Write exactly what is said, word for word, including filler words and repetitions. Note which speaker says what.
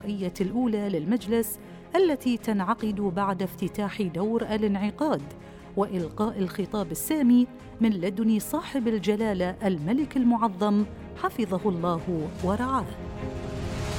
Speaker 1: الرئية الأولى للمجلس التي تنعقد بعد افتتاح دور الانعقاد وإلقاء الخطاب السامي من لدن صاحب الجلالة الملك المعظم حفظه الله ورعاه.